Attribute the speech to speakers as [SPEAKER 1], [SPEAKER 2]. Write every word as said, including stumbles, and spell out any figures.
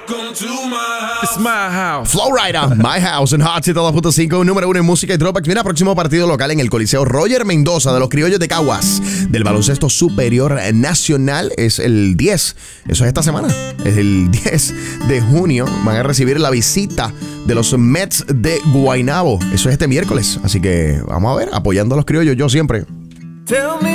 [SPEAKER 1] It's my house.
[SPEAKER 2] Flowrider, My House en Hot siete dos punto cinco, número uno en música y throwbacks. Mira, próximo partido local en el Coliseo Roger Mendoza de los Criollos de Caguas del Baloncesto Superior Nacional es el diez. Eso es esta semana. Es el diez de junio. Van a recibir la visita de los Mets de Guaynabo. Eso es este miércoles. Así que vamos a ver, apoyando a los criollos yo siempre.
[SPEAKER 1] Tell me